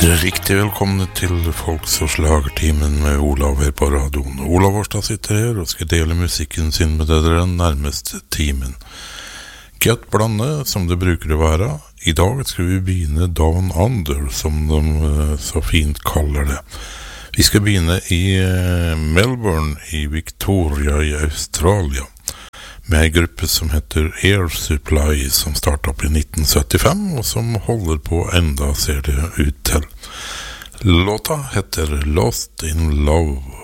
Riktig velkomne til Folks- og slagertimen med Olav her på radioen. Olav Årstad sitter her og skal dele musikken sin med dere den nærmeste timen. Gøtt blande, som det bruker å være. I dag skal vi begynne Down Under, som de så fint kaller det. Vi skal begynne i Melbourne i Victoria i Australia, med en gruppe som heter Air Supply, som startet opp i 1975, og som holder på enda, ser det ut til. Låta heter Lost in Love.